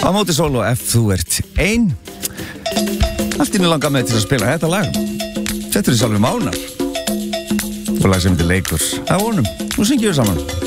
Á móti solo ef þú ert ein. Allt inni langar með til að spila þetta lag. Settur þið sjálfur Mánar. Og lag sem heitir Leikur. Það vonum. Nú syngjum við saman.